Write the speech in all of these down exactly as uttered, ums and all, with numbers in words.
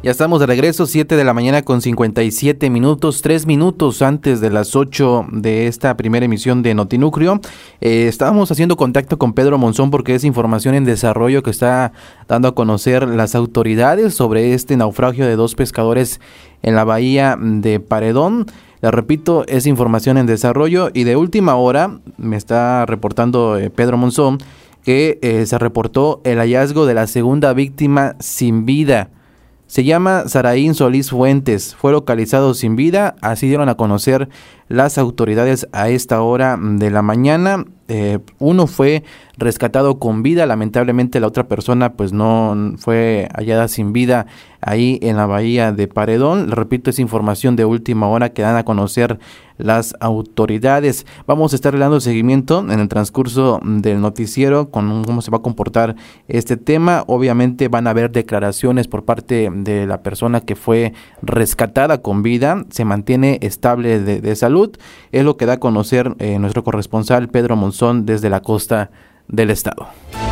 Ya estamos de regreso, siete de la mañana con cincuenta y siete minutos, tres minutos antes de las ocho de esta primera emisión de Notinúcleo. Eh, estábamos haciendo contacto con Pedro Monzón porque es información en desarrollo que está dando a conocer las autoridades sobre este naufragio de dos pescadores en la bahía de Paredón. Les repito, es información en desarrollo y de última hora me está reportando eh, Pedro Monzón que eh, se reportó el hallazgo de la segunda víctima sin vida. Se llama Saraín Solís Fuentes, fue localizado sin vida, así dieron a conocer las autoridades a esta hora de la mañana. Eh, uno fue rescatado con vida, lamentablemente la otra persona pues no fue hallada sin vida ahí en la bahía de Paredón. Repito, es información de última hora que dan a conocer las autoridades. Vamos a estar dando seguimiento en el transcurso del noticiero con cómo se va a comportar este tema. Obviamente van a haber declaraciones por parte de la persona que fue rescatada con vida, se mantiene estable de, de salud. Es lo que da a conocer eh, nuestro corresponsal Pedro Monzón desde la costa del estado.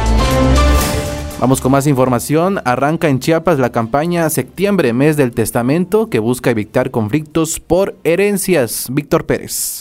Vamos con más información. Arranca en Chiapas la campaña Septiembre, mes del testamento, que busca evitar conflictos por herencias. Víctor Pérez.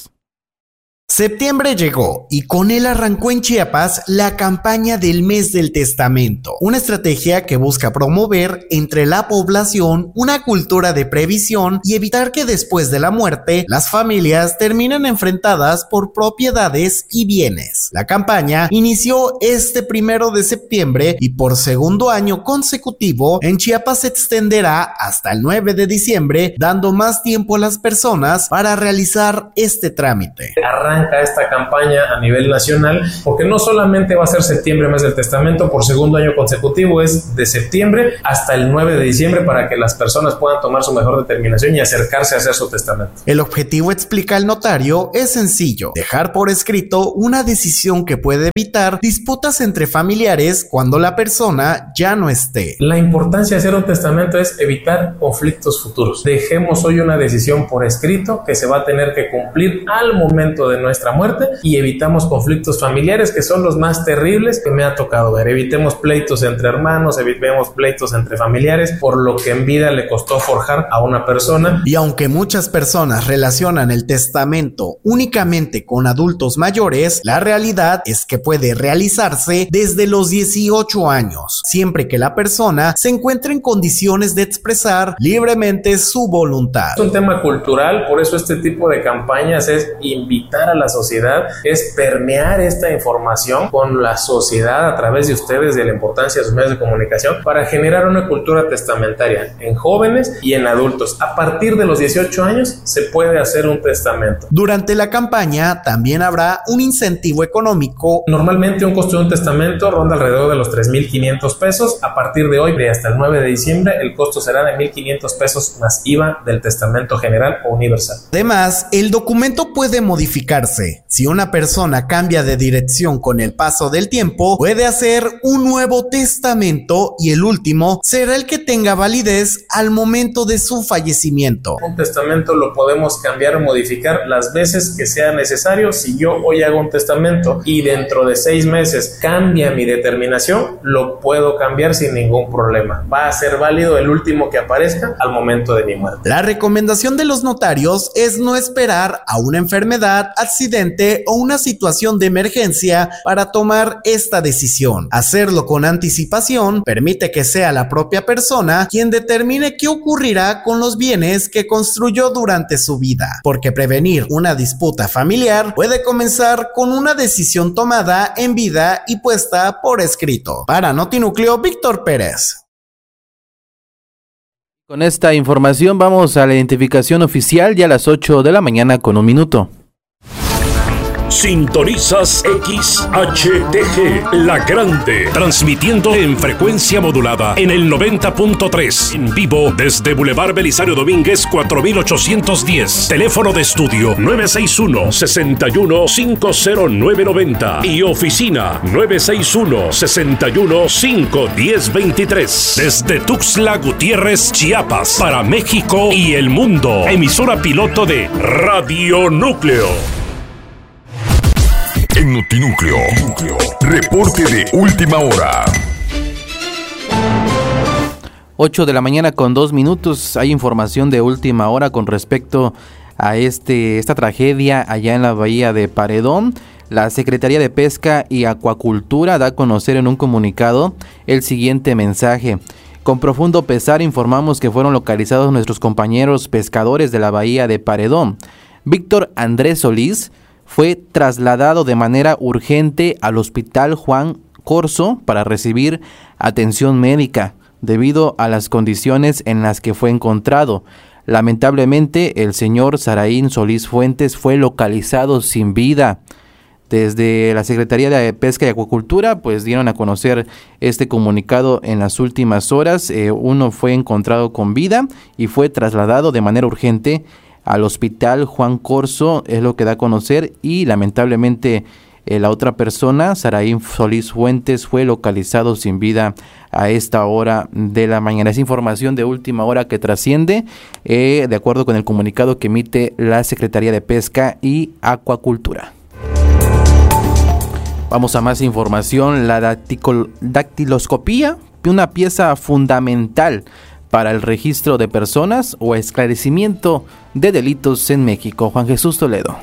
Septiembre llegó y con él arrancó en Chiapas la campaña del mes del testamento, una estrategia que busca promover entre la población una cultura de previsión y evitar que después de la muerte las familias terminen enfrentadas por propiedades y bienes. La campaña inició este primero de septiembre y por segundo año consecutivo en Chiapas se extenderá hasta el nueve de diciembre, dando más tiempo a las personas para realizar este trámite. Arranca esta campaña a nivel nacional, porque no solamente va a ser septiembre, mes del testamento, por segundo año consecutivo, es de septiembre hasta el nueve de diciembre para que las personas puedan tomar su mejor determinación y acercarse a hacer su testamento. El objetivo, explica el notario, es sencillo: dejar por escrito una decisión que puede evitar disputas entre familiares cuando la persona ya no esté. La importancia de hacer un testamento es evitar conflictos futuros. Dejemos hoy una decisión por escrito que se va a tener que cumplir al momento de nuestra muerte y evitamos conflictos familiares que son los más terribles que me ha tocado ver. Evitemos pleitos entre hermanos, evitemos pleitos entre familiares por lo que en vida le costó forjar a una persona. Y aunque muchas personas relacionan el testamento únicamente con adultos mayores, la realidad es que puede realizarse desde los dieciocho años, siempre que la persona se encuentre en condiciones de expresar libremente su voluntad. Es un tema cultural, por eso este tipo de campañas es invitar a la sociedad, es permear esta información con la sociedad a través de ustedes, de la importancia de sus medios de comunicación, para generar una cultura testamentaria en jóvenes y en adultos. A partir de los dieciocho años se puede hacer un testamento. Durante la campaña también habrá un incentivo económico. Normalmente un costo de un testamento ronda alrededor de los tres mil quinientos pesos. A partir de hoy hasta el nueve de diciembre el costo será de mil quinientos pesos más I V A del testamento general o universal. Además, el documento puede modificarse. Si una persona cambia de dirección con el paso del tiempo, puede hacer un nuevo testamento y el último será el que tenga validez al momento de su fallecimiento. Un testamento lo podemos cambiar o modificar las veces que sea necesario. Si yo hoy hago un testamento y dentro de seis meses cambia mi determinación, lo puedo cambiar sin ningún problema. Va a ser válido el último que aparezca al momento de mi muerte. La recomendación de los notarios es no esperar a una enfermedad, accidente o una situación de emergencia para tomar esta decisión. Hacerlo con anticipación permite que sea la propia persona quien determine qué ocurrirá con los bienes que construyó durante su vida, porque prevenir una disputa familiar puede comenzar con una decisión tomada en vida y puesta por escrito. Para Notinúcleo, Víctor Pérez. Con esta información vamos a la identificación oficial ya a las ocho de la mañana con un minuto. Sintonizas X H T G, La Grande, transmitiendo en frecuencia modulada en el noventa punto tres, en vivo desde Boulevard Belisario Domínguez cuatro mil ochocientos diez, teléfono de estudio nueve seis uno, seis uno cinco cero nueve nueve cero y oficina nueve seis uno, seis uno cinco uno cero dos tres, desde Tuxtla Gutiérrez, Chiapas, para México y el mundo, emisora piloto de Radio Núcleo. En Notinúcleo, reporte de última hora. ocho de la mañana con dos minutos. Hay información de última hora con respecto a este esta tragedia allá en la bahía de Paredón. La Secretaría de Pesca y Acuacultura da a conocer en un comunicado el siguiente mensaje. Con profundo pesar informamos que fueron localizados nuestros compañeros pescadores de la bahía de Paredón. Víctor Andrés Solís fue trasladado de manera urgente al Hospital Juan Corso para recibir atención médica debido a las condiciones en las que fue encontrado. Lamentablemente, el señor Saraín Solís Fuentes fue localizado sin vida. Desde la Secretaría de Pesca y Acuacultura, pues dieron a conocer este comunicado en las últimas horas. Eh, uno fue encontrado con vida y fue trasladado de manera urgente al Hospital Juan Corso, es lo que da a conocer, y lamentablemente eh, la otra persona, Saraín Solís Fuentes, fue localizado sin vida a esta hora de la mañana. Es información de última hora que trasciende, eh, de acuerdo con el comunicado que emite la Secretaría de Pesca y Acuacultura. Vamos a más información. La dacticol- dactiloscopía, una pieza fundamental para el registro de personas o esclarecimiento de delitos en México. Juan Jesús Toledo.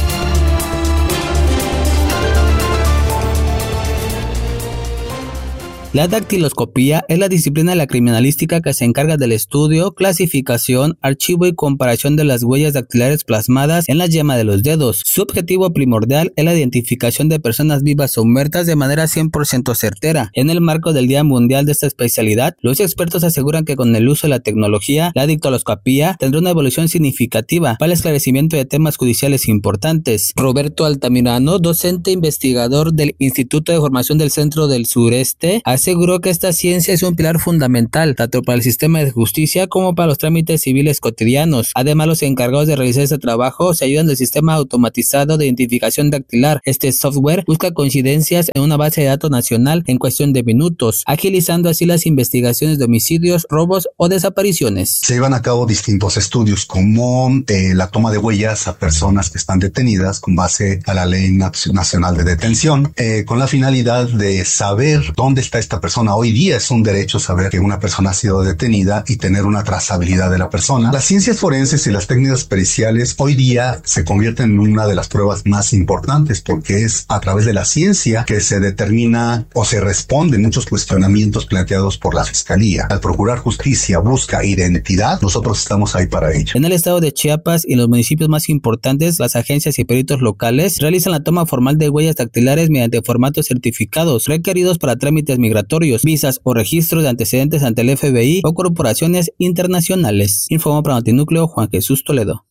La dactiloscopía es la disciplina de la criminalística que se encarga del estudio, clasificación, archivo y comparación de las huellas dactilares plasmadas en la yema de los dedos. Su objetivo primordial es la identificación de personas vivas o muertas de manera cien por ciento certera. En el marco del Día Mundial de esta especialidad, los expertos aseguran que con el uso de la tecnología, la dactiloscopía tendrá una evolución significativa para el esclarecimiento de temas judiciales importantes. Roberto Altamirano, docente investigador del Instituto de Formación del Centro del Sureste, aseguró que esta ciencia es un pilar fundamental tanto para el sistema de justicia como para los trámites civiles cotidianos. Además, los encargados de realizar este trabajo se ayudan del sistema automatizado de identificación dactilar. Este software busca coincidencias en una base de datos nacional en cuestión de minutos, agilizando así las investigaciones de homicidios, robos o desapariciones. Se llevan a cabo distintos estudios como eh, la toma de huellas a personas que están detenidas con base a la Ley Nacional de Detención, eh, con la finalidad de saber dónde está esta persona. Hoy día es un derecho saber que una persona ha sido detenida y tener una trazabilidad de la persona. Las ciencias forenses y las técnicas periciales hoy día se convierten en una de las pruebas más importantes porque es a través de la ciencia que se determina o se responden muchos cuestionamientos planteados por la Fiscalía. Al procurar justicia busca identidad, nosotros estamos ahí para ello. En el estado de Chiapas y en los municipios más importantes, las agencias y peritos locales realizan la toma formal de huellas dactilares mediante formatos certificados requeridos para trámites migratorios, visas o registros de antecedentes ante el F B I o corporaciones internacionales. Informó para Notinúcleo Juan Jesús Toledo.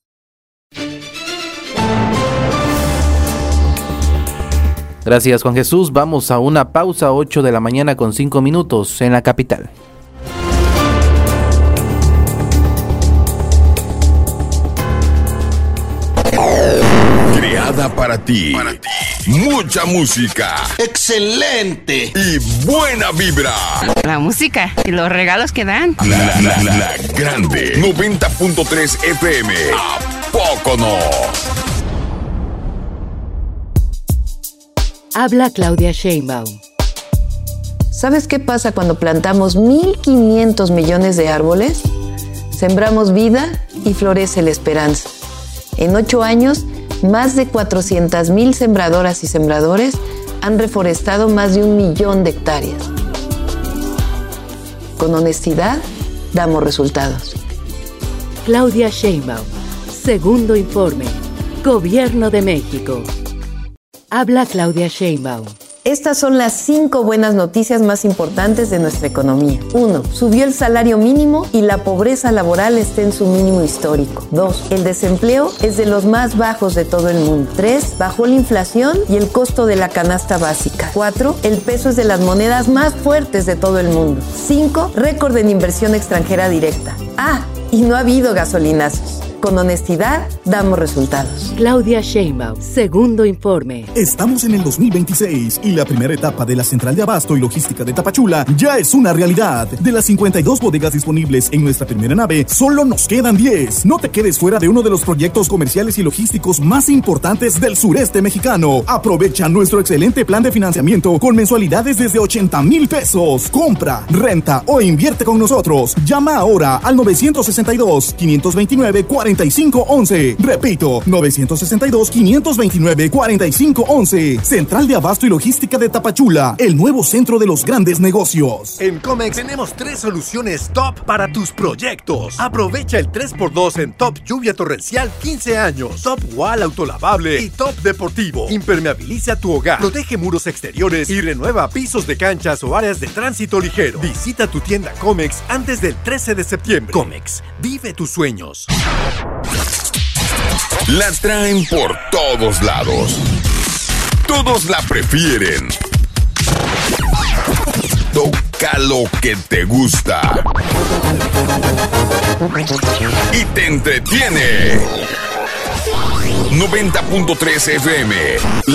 Gracias, Juan Jesús. Vamos a una pausa, ocho de la mañana con cinco minutos en la capital. Creada para ti. Para ti. Mucha música. Excelente. Y buena vibra. La música y los regalos que dan. La, la, la, la grande. noventa punto tres F M. ¿A poco no? Habla Claudia Sheinbaum. ¿Sabes qué pasa cuando plantamos mil quinientos millones de árboles? Sembramos vida y florece la esperanza. En ocho años, más de cuatrocientas mil sembradoras y sembradores han reforestado más de un millón de hectáreas. Con honestidad, damos resultados. Claudia Sheinbaum, segundo informe. Gobierno de México. Habla Claudia Sheinbaum. Estas son las cinco buenas noticias más importantes de nuestra economía. uno. Subió el salario mínimo y la pobreza laboral está en su mínimo histórico. dos. El desempleo es de los más bajos de todo el mundo. tres. Bajó la inflación y el costo de la canasta básica. cuatro. El peso es de las monedas más fuertes de todo el mundo. cinco. Récord en inversión extranjera directa. Ah, y no ha habido gasolinazos. Con honestidad, damos resultados. Claudia Sheinbaum, segundo informe. Estamos en el dos mil veintiséis y la primera etapa de la Central de Abasto y Logística de Tapachula ya es una realidad. De las cincuenta y dos bodegas disponibles en nuestra primera nave, solo nos quedan diez. No te quedes fuera de uno de los proyectos comerciales y logísticos más importantes del sureste mexicano. Aprovecha nuestro excelente plan de financiamiento con mensualidades desde ochenta mil pesos. Compra, renta o invierte con nosotros. Llama ahora al nueve seis dos, cinco dos nueve, cuatro cinco uno uno. Repito, nueve seis dos, cinco dos nueve, cuatro cinco uno uno. Central de Abasto y Logística de Tapachula, el nuevo centro de los grandes negocios. En Comex tenemos tres soluciones top para tus proyectos. Aprovecha el tres por dos en Top Lluvia Torrencial quince años, Top Wall Autolavable y Top Deportivo. Impermeabiliza tu hogar, protege muros exteriores y renueva pisos de canchas o áreas de tránsito ligero. Visita tu tienda Comex antes del trece de septiembre. Comex, vive tus sueños. La traen por todos lados. Todos la prefieren. Toca lo que te gusta. Y te entretiene. noventa punto tres F M.